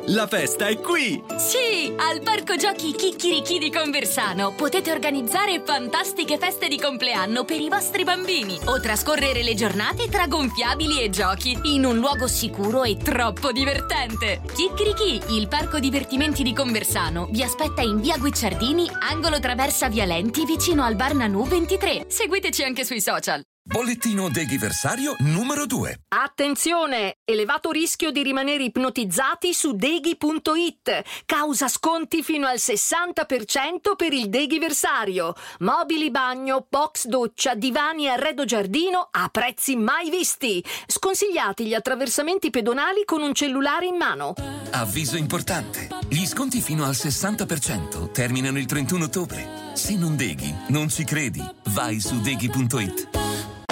La festa è qui! Sì, al Parco Giochi Chicchirichì di Conversano potete organizzare fantastiche feste di compleanno per i vostri bambini o trascorrere le giornate tra gonfiabili e giochi in un luogo sicuro e troppo divertente. Chicchirichì, il parco divertimenti di Conversano, vi aspetta in via Guicciardini, angolo Traversa Vialenti, vicino al bar Nanù 23. Seguiteci anche sui social. Bollettino deghiversario numero 2. Attenzione! Elevato rischio di rimanere ipnotizzati su deghi.it. Causa sconti fino al 60% per il deghiversario. Mobili bagno, box doccia, divani e arredo giardino a prezzi mai visti. Sconsigliati gli attraversamenti pedonali con un cellulare in mano. Avviso importante. Gli sconti fino al 60% terminano il 31 ottobre. Se non deghi, non ci credi. Vai su deghi.it.